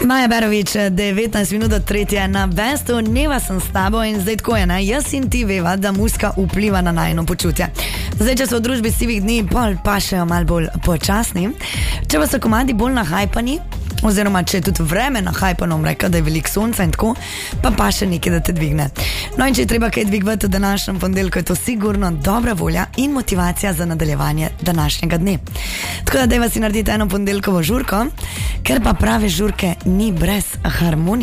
Maja Berovič, 19 minut od 3 na Bestu, dneva sem s tabo in zdaj tako je, ne? Jaz in ti veva, da muzika vpliva na najino počutje. Zdaj, če so v družbi sivih dni, pa še malo bolj počasni. Če pa so komadi bolj nahajpani, oziroma če je tudi vreme nahajpano, reka, da je veliko sonca in tako, pa še nekaj, da te dvigne. No in če je treba kaj dvigovati v današnjem ponedeljku, je to sigurno dobra volja in motivacija za nadaljevanje današnjega dne. Tako da dajva si narediti eno ponedeljkovo žurko, ker pa prave žurke ni brez harmonije.